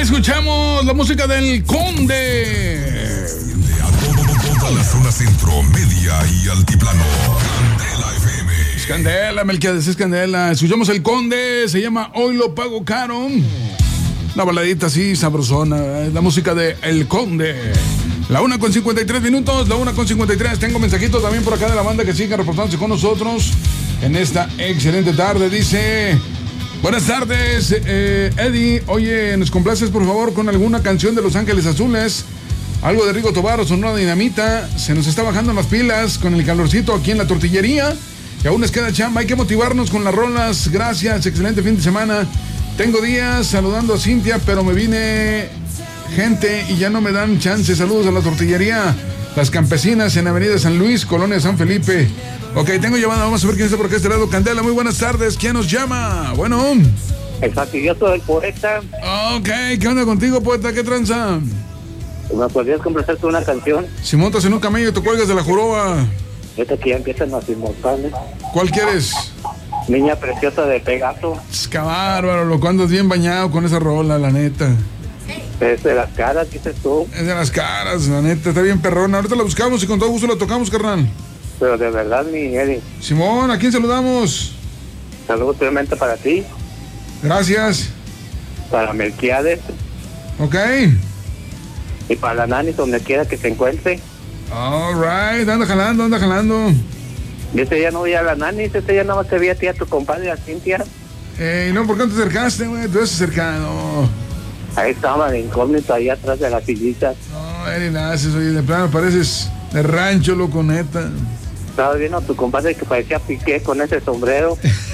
escuchamos la música del Conde. Toda la zona centro, media y altiplano. Candela FM. Es Candela, Melquiades, es Candela. Escuchamos el Conde, se llama Hoy lo pago caro. Una baladita así sabrosona, la música de El Conde. La 1:53, la 1:53. Tengo mensajitos también por acá de la banda que sigue reportándose con nosotros en esta excelente tarde. Dice: buenas tardes, Eddie. Oye, ¿nos complaces por favor con alguna canción de Los Ángeles Azules? Algo de Rigo Tobar o Sonora Dinamita. Se nos está bajando las pilas con el calorcito aquí en la tortillería. Y aún les queda chamba. Hay que motivarnos con las rolas. Gracias, excelente fin de semana. Tengo días saludando a Cintia, pero me vine gente y ya no me dan chance. Saludos a la tortillería Las Campesinas en Avenida San Luis, Colonia San Felipe. Ok, tengo llamada, vamos a ver quién está por acá este lado. Candela, muy buenas tardes, ¿quién nos llama? Bueno. El fastidioso del poeta. Ok, ¿qué onda contigo, poeta? ¿Qué tranza? ¿Me podrías complacerte una canción? Si montas en un camello y te cuelgas de la joroba. Esta que ya empiezan las inmortales. ¿Cuál quieres? Niña preciosa de Pegaso. Qué bárbaro, loco, andas bien bañado con esa rola, la neta. Es de las caras, dices tú. Es de las caras, la neta, está bien perrona. Ahorita la buscamos y con todo gusto la tocamos, carnal. Pero de verdad, mi Eddie. Simón, ¿a quién saludamos? Saludos obviamente para ti. Gracias. Para Melquiades. Ok. Y para la Nani, donde quiera que se encuentre. All right, anda jalando. Y ese ya no veía a la Nani, ese ya nada más te veía a ti, a tu compadre, a Cintia. No, ¿por qué no te acercaste, güey? Tú eres cercano. Ahí estaba de incógnito, ahí atrás de las sillitas. No, Eri, naces, oye, de plano pareces de rancho, loco, neta. Estaba viendo a tu compadre que parecía Piqué con ese sombrero.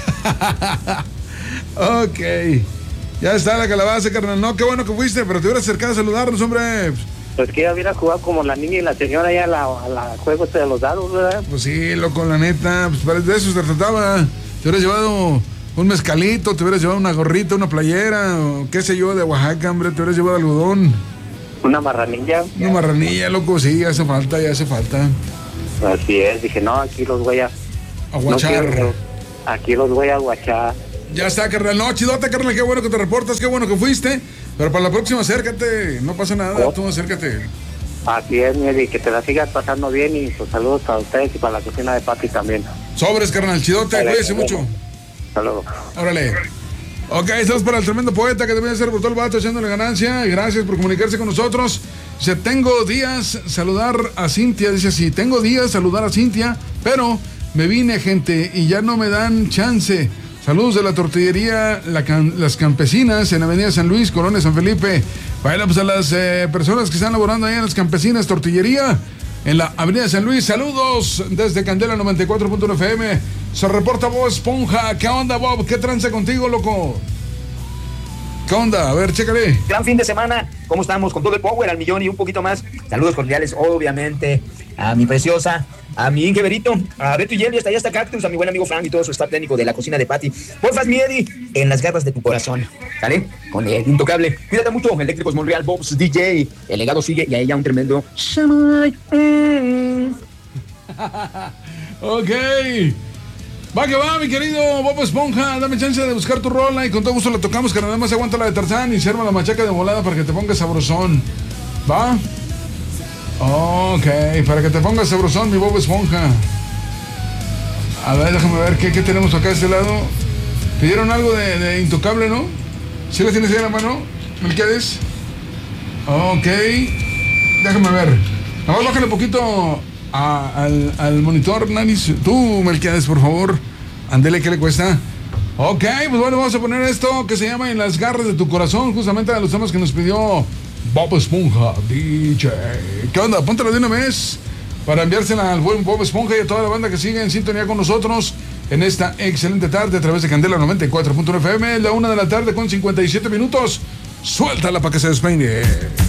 Ok. Ya está la calabaza, carnal. No, qué bueno que fuiste, pero te hubieras acercado a saludarnos, hombre. Pues que ella hubiera jugado como la niña y la señora allá a la juego de los dados, ¿verdad? Pues sí, loco, la neta, pues de eso se trataba. Te hubieras llevado un mezcalito, te hubieras llevado una gorrita, una playera, o qué sé yo, de Oaxaca, hombre, te hubieras llevado algodón. Una marranilla. Una marranilla, loco, sí, ya hace falta. Así es, dije, no, aquí los voy a... Aguachar. No aquí los voy a aguachar. Ya está, carnal. No, chidote, carnal, qué bueno que te reportas, qué bueno que fuiste. Pero para la próxima, acércate, no pasa nada, tú acércate. Así es, Miri, que te la sigas pasando bien y pues saludos para ustedes y para la cocina de Pati también. Sobres, carnal, chidote, cuídese mucho. Hasta luego. Órale. Ok, estamos para el tremendo poeta que debe ser por todo el vato echándole ganancia. Gracias por comunicarse con nosotros. Dice, tengo días saludar a Cintia, dice así, tengo días saludar a Cintia, pero me vine, gente, y ya no me dan chance. Saludos de la tortillería Las Campesinas en Avenida San Luis, Colonia San Felipe. Bueno, pues a las personas que están laborando ahí en Las Campesinas Tortillería en la Avenida San Luis. Saludos desde Candela 94.1 FM. Se reporta Bob Esponja. ¿Qué onda, Bob? ¿Qué tranza contigo, loco? ¿Qué onda? A ver, chécale. Gran fin de semana. ¿Cómo estamos? Con todo el power al millón y un poquito más. Saludos cordiales, obviamente, a mi preciosa, a mi Inge Berito, a Beto y Yeli, hasta allá está Cactus, a mi buen amigo Frank y todo su staff técnico de la cocina de Pati. Porfas, mi Eddie, en las garras de tu corazón, ¿sale? Con el intocable. Cuídate mucho, Eléctricos Monreal, Bob's DJ. El legado sigue y a ella un tremendo... Ok. Va que va, mi querido Bob Esponja. Dame chance de buscar tu rola y con todo gusto la tocamos, que nada más aguanta la de Tarzán y se arma la machaca de volada para que te pongas sabrosón. ¿Va? Ok, para que te pongas sabrosón, mi Bob Esponja. A ver, déjame ver qué tenemos acá de este lado. Pidieron algo de Intocable, ¿no? ¿Sí la tienes ahí en la mano? ¿Melquiades? Ok. Déjame ver. Nada más bájale un poquito al monitor, Nanis. Tú, Melquiades, por favor. Ándele, ¿qué le cuesta? Ok, pues bueno, vamos a poner esto que se llama En las garras de tu corazón. Justamente de los temas que nos pidió Bob Esponja, DJ. ¿Qué onda? Póntela de una vez para enviársela al buen Bob Esponja y a toda la banda que sigue en sintonía con nosotros en esta excelente tarde a través de Candela 94.1 FM, la 1 de la tarde con 57 minutos. Suéltala para que se despeine.